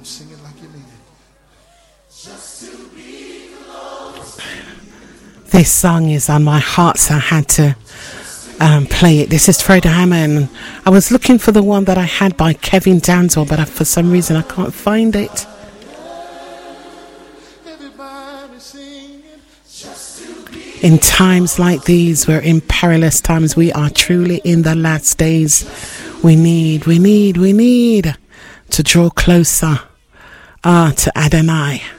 Sing it like you mean it. This song is on my heart, so I had to play it. This is Fredo Hammond. I was looking for the one that I had by Kevin Danswell, but for some reason I can't find it. In times like these, we're in perilous times. We are truly in the last days. We need to draw closer to Adonai.